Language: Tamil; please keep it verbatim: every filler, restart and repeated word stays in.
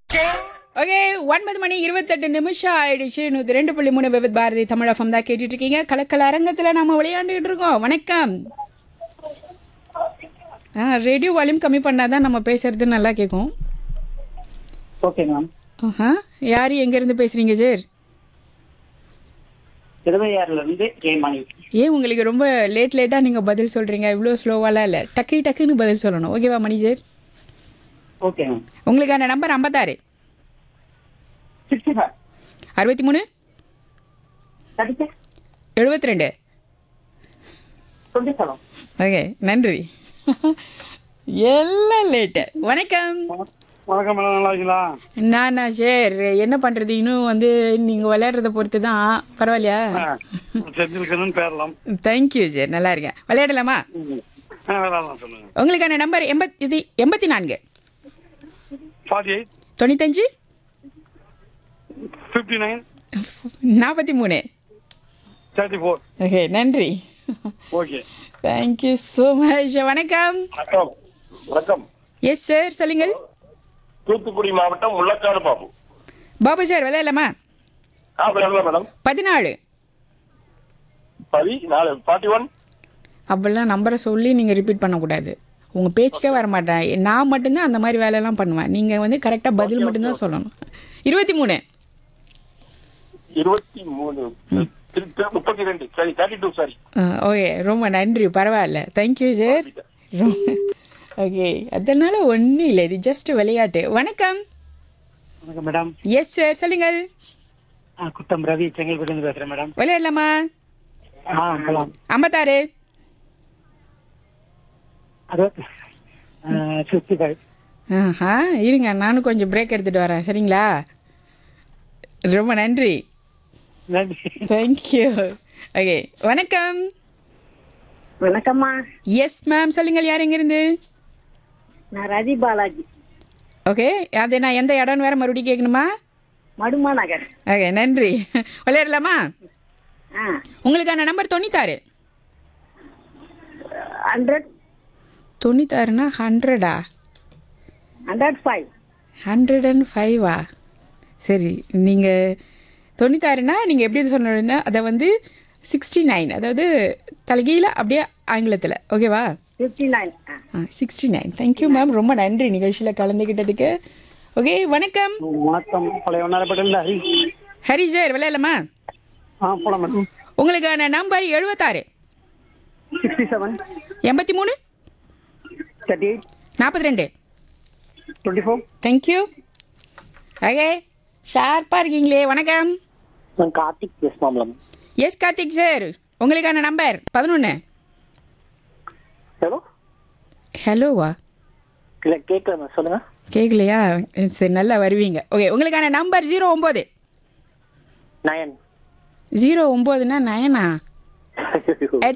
ஓகே ஒன்பது மணி இருபத்தெட்டு நிமிஷம் ஆயிடுச்சு நூற்றி ரெண்டு புள்ளி மூணு விவித் பாரதி தமிழ் எஃப்எம் தான் கேட்டுட்டு இருக்கீங்க. கலக்கல் அரங்கத்தில் நம்ம விளையாண்டுட்டு இருக்கோம். வணக்கம். ஆ ரேடியோ வால்யூம் கம்மி பண்ணாதான் நம்ம பேசுறது நல்லா கேட்கும். Okay ma'am. ஆஹா யார் எங்கேருந்து பேசுறீங்க சார்? திருவையாறுல இருந்து ஜெயமணி. ஏன் உங்களுக்கு ரொம்ப லேட் லேட்டாக நீங்கள் பதில் சொல்கிறீங்க? இவ்வளோ ஸ்லோவாலாம் இல்லை, டக்கு டக்குன்னு பதில் சொல்லணும். ஓகேவா மணி சார்? Okay ma'am. உங்களுக்கான நம்பர் ஐம்பத்தாறு சிக்ஸ்டி ஃபைவ் அறுபத்தி மூணு தேர்ட்டி சிக்ஸ் எழுபத்தி ரெண்டு. Twenty seven. ஓகே நன்றி. எல்லாம் லேட்டு. வணக்கம். வணக்கம் மேடம், நல்லா இருக்கீங்களா? நானா சார் என்ன பண்ணுறது, இன்னும் வந்து நீங்கள் விளையாடுறத பொறுத்து தான். பரவாயில்லையா? செஞ்சிருக்கணும்னு பேரலாம். தேங்க்யூ சார், நல்லா இருக்கேன். விளையாடலாமா? விளையாடலாம், சொல்லுங்க. உங்களுக்கான நம்பர் எண்பத்தி எண்பத்தி நான்கு ஃபார்ட்டி எயிட் தொண்ணூத்தஞ்சு ஃபிஃப்டி நைன் நாற்பத்தி மூணு. Thirty four. ஓகே நன்றி. Okay, thank you so much. வணக்கம். வணக்கம். வணக்கம். எஸ் சார் சொல்லுங்கள். தூத்துக்குடி மாவட்டம் முள்ளக்காடு பாபு. பாபு சார் விளையாடலாமா? ஆ விளையாடலாம் மேடம். பதினாலு பதி நாலு ஃபார்ட்டி ஒன். அப்படிலாம் நம்பரை சொல்லி நீங்கள் ரிப்பீட் பண்ணக்கூடாது. உங்கள் பேச்சுக்கே வர மாட்டேன். நான் மட்டும்தான் அந்த மாதிரி வேலையெல்லாம் பண்ணுவேன். நீங்கள் வந்து கரெக்டாக பதில் மட்டும்தான் சொல்லணும். இருபத்தி மூணு இருபத்தி மூணு முப்பத்தி ரெண்டு சரி தேர்ட்டி டூ சாரி. ஓகே ரொம்ப நன்றி, பரவாயில்ல. Thank you sir. ஓகே அதனால ஒன்றும் இல்லை, இது ஜஸ்ட் விளையாட்டு. வணக்கம். வணக்கம் மேடம். எஸ் சார் சொல்லுங்கள். ஆ குத்தம் ரவி, செங்கல்பட்டு பேசுறேன் மேடம். விளையாடலாமா? ஆ போலாம். ஐம்பத்தாறு அறுபத்தி சிக்ஸ்டி ஃபைவ். ஆஹா இருங்க, நானும் கொஞ்சம் பிரேக் எடுத்துகிட்டு வரேன். சரிங்களா? ரொம்ப நன்றி. நன்றி. தேங்க்யூ. ஓகே வணக்கம். வணக்கம்மா, எஸ் மேம் சொல்லுங்கள். யார் எங்கேருந்து? நான் ரதி பாலாஜி, ஓகே அது நான் எந்த இடம்னு வேறு மறுபடியும் கேட்கணுமா? மடுமா நகர். ஓகே நன்றி. விளையாடலாமா? ஆ உங்களுக்கான நம்பர் தொண்ணூத்தாறு. Hundred தொண்ணூத்தாறுனா ஹண்ட்ரடா? Hundred five. Hundred and ஃபைவா? சரி, நீங்கள் தொண்ணூத்தாறுனா நீங்கள் எப்படி சொன்னீங்கன்னா அதை வந்து சிக்ஸ்டி நைன், அதாவது தலைகீழ அப்படியே ஆங்கிலத்தில். ஓகேவா? Fifty nine. ஆ சிக்ஸ்டி நைன். தேங்க்யூ மேம், ரொம்ப நன்றி நிகழ்ச்சியில் கலந்துக்கிட்டதுக்கு. ஓகே வணக்கம். வணக்கம். பழைய ஒன்னாரப்பட்டில் ஹரி. ஹரி சார் விளையாடலாமா? ஆ போலாம் மேடம். உங்களுக்கான நம்பர் எழுபத்தாறு சிக்ஸ்டி செவன் எண்பத்தி மூணு தேர்ட்டி எயிட் நாற்பத்தி ரெண்டு. Twenty four. தேங்க்யூ. ஓகே ஷார்ப்பாக இருக்கீங்களே. வணக்கம். நான் கார்த்திக் பேசுமா மேடம். எஸ் கார்த்திக் சார், உங்களுக்கான நம்பர் பதினொன்று. ஹலோ. ஹலோவா? இல்லை கேட்கல மேம், சொல்லுங்க. கேட்கலையா? சரி நல்லா வருவீங்க. ஓகே உங்களுக்கான நம்பர் ஜீரோ ஒம்பது. நயன். ஜீரோ ஒம்போதுன்னா நயனா?